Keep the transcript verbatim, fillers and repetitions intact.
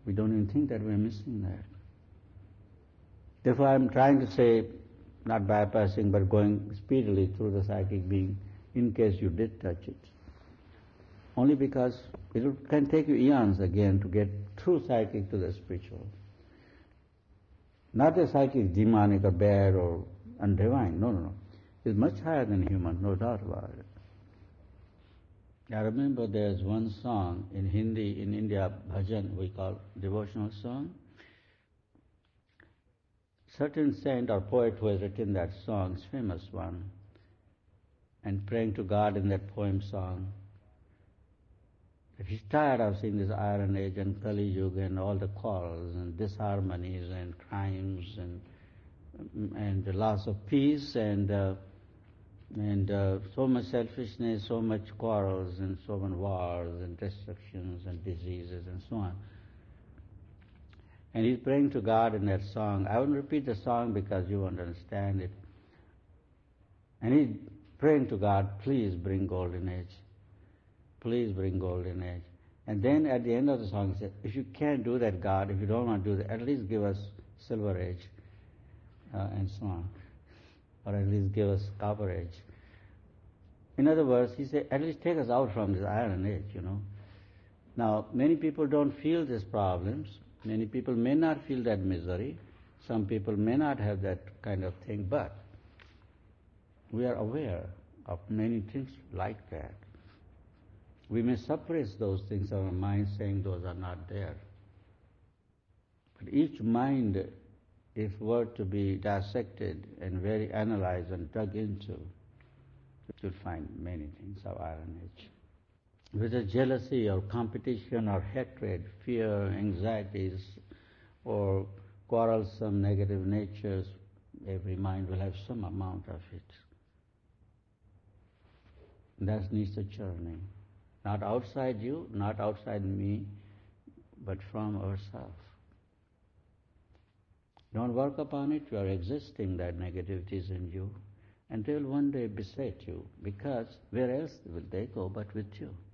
We don't even think that we're missing that. Therefore I'm trying to say, not bypassing but going speedily through the psychic being in case you did touch it. Only because it can take you eons again to get through psychic to the spiritual. Not a psychic demonic or bad or undivine, no, no, no. It's much higher than human, no doubt about it. I remember there's one song in Hindi, in India, bhajan we call devotional song. Certain saint or poet who has written that song, is famous one, and praying to God in that poem song, that he's tired of seeing this Iron Age and Kali Yuga and all the quarrels and disharmonies and crimes and and the loss of peace and uh, and uh, so much selfishness, so much quarrels and so many wars and destructions and diseases and so on. And he's praying to God in that song. I won't repeat the song because you won't understand it. And he's praying to God, please bring golden age. Please bring golden age. And then at the end of the song he said, if you can't do that, God, if you don't want to do that, at least give us silver age uh, and so on. Or at least give us copper age. In other words, he said, at least take us out from this iron age, you know. Now, many people don't feel these problems. Many people may not feel that misery. Some people may not have that kind of thing, but we are aware of many things like that. We may suppress those things in our mind, saying those are not there. But each mind, if were to be dissected and very analyzed and dug into, you'll find many things of Iron Age. Whether jealousy or competition or hatred, fear, anxieties, or quarrelsome negative natures, every mind will have some amount of it. That needs a journey. Not outside you, not outside me, but from ourselves. Don't work upon it, you are existing that negativities in you, and they will one day beset you, because where else will they go but with you?